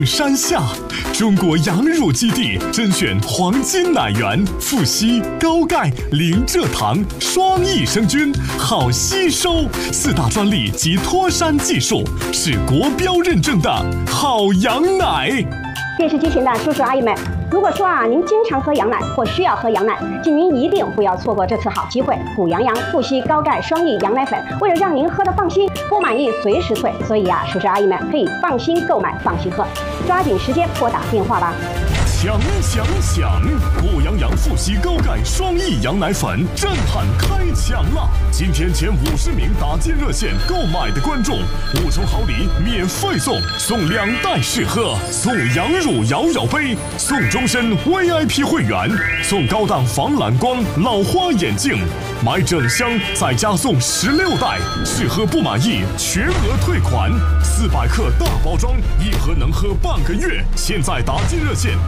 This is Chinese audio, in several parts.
山下，中国羊乳基地甄选黄金奶源，富硒、高钙、零蔗糖，双益生菌，好吸收，4大专利及脱山技术，是国标认证的好羊奶。 电视机前的叔叔阿姨们，如果说您经常喝羊奶或需要喝羊奶，请您一定不要错过这次好机会。谷羊羊富硒高钙双益羊奶粉，为了让您喝得放心，不满意随时退，所以叔叔阿姨们可以放心购买，放心喝，抓紧时间拨打电话吧。 想！谷羊羊富硒高钙双益羊奶粉震撼开抢了！今天前50名打进热线购买的观众，5重好礼免费送2袋试喝，送羊乳摇摇杯，送终身 VIP 会员，送高档防蓝光老花眼镜，买整箱再加送16袋，试喝不满意全额退款，400克大包装，1盒能喝半个月。现在打进热线。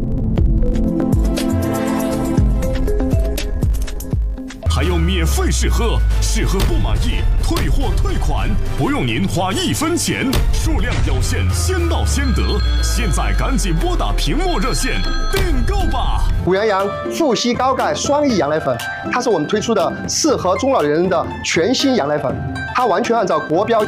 还有免费试喝，试喝不满意退货退款，不用您花1分钱，数量有限，先到先得。现在赶紧拨打屏幕热线订购吧！ 谷羊羊富硒高钙双益羊奶粉，它是我们推出的适合中老年人的全新羊奶粉，它完全按照国标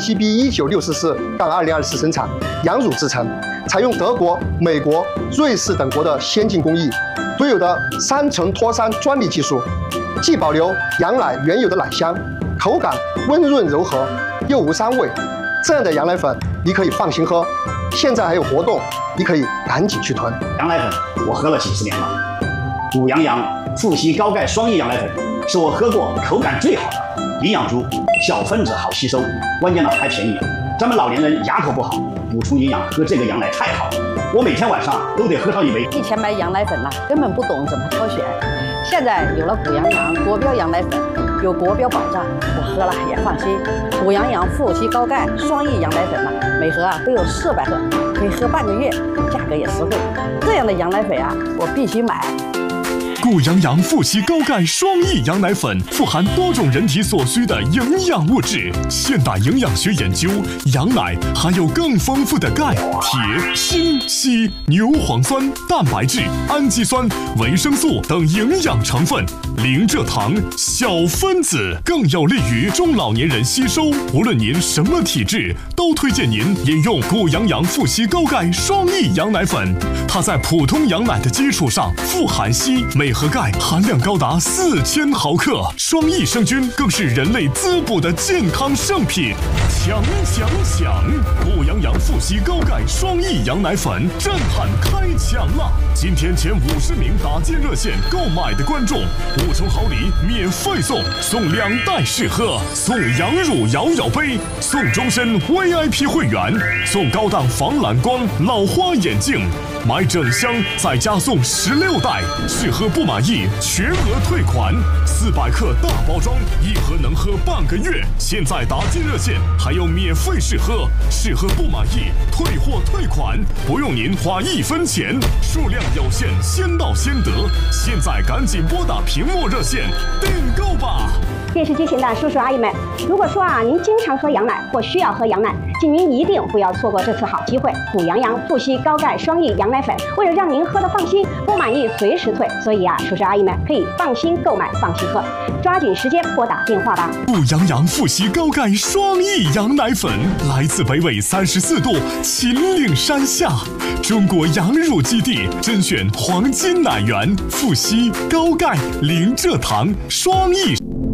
GB19644-2024生产，羊乳制成，采用德国、美国、瑞士等国的先进工艺，独有的3层脱山专利技术。既保留羊奶原有的奶香，口感温润柔和，又无膻味。这样的羊奶粉你可以放心喝。现在还有活动，你可以赶紧去囤。 羊奶粉我喝了几十年了，谷羊羊富硒高钙双益羊奶粉是我喝过口感最好的，营养足，小分子好吸收，关键还便宜。咱们老年人牙口不好，补充营养喝这个羊奶太好了。我每天晚上都得喝上1杯。 以前买羊奶粉根本不懂怎么挑选，现在有了谷羊羊国标羊奶粉，有国标保障，我喝了也放心。谷羊羊富硒高钙双益羊奶粉每盒都有400克，可以喝半个月，价格也实惠。这样的羊奶粉我必须买。 谷羊羊富硒高钙双益羊奶粉富含多种人体所需的营养物质。现代营养学研究，羊奶含有更丰富的钙、铁、锌、硒、牛磺酸、蛋白质、氨基酸、维生素等营养成分，零蔗糖，小分子，更有利于中老年人吸收。无论您什么体质，都推荐您饮用谷羊羊富硒高钙双益羊奶粉。它在普通羊奶的基础上富含硒，每盒钙含量高达4000毫克，双益生菌更是人类滋补的健康圣品。想！谷羊羊富硒高钙双益羊奶粉震撼开抢了！今天前50名打进热线购买的观众，5重好礼免费送2袋试喝，送羊乳摇摇杯，送终身 VIP 会员，送高档防蓝光老花眼镜，买整箱再加送16袋，试喝不满意全额退款，400克大包装，1盒能喝半个月。现在打进热线还有免费试喝，试喝不满意退货退款，不用您花1分钱，数量有限，先到先得。现在赶紧拨打屏幕热线订购吧！ 电视机前的叔叔阿姨们，如果说您经常喝羊奶或需要喝羊奶，请您一定不要错过这次好机会。谷羊羊富硒高钙双益羊奶粉，为了让您喝得放心，不满意随时退，所以叔叔阿姨们可以放心购买，放心喝，抓紧时间拨打电话吧。 谷羊羊富硒高钙双益羊奶粉来自北纬34度秦岭山下，中国羊乳基地甄选黄金奶源，富硒、高钙、零蔗糖，双益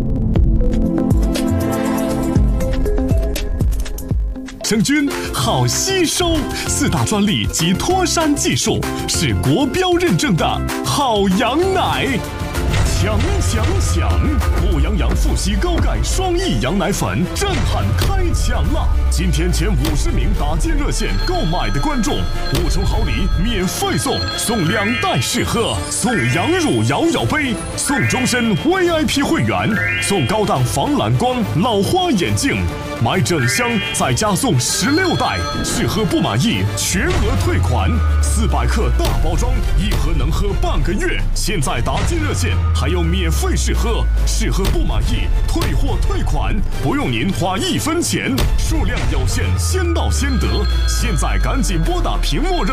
生菌，好吸收，4大专利及脱山技术，是国标认证的好羊奶。想！谷羊羊富硒高钙双益羊奶粉震撼开抢了！今天前50名打进热线购买的观众，5重好礼免费送2袋试喝，送羊乳摇摇杯，送终身 VIP 会员，送高档防蓝光老花眼镜， 买整箱再加送16袋，试喝不满意全额退款。400克大包装，一盒能喝半个月。现在打进热线还有免费试喝，试喝不满意退货退款，不用您花1分钱，数量有限，先到先得。现在赶紧拨打屏幕热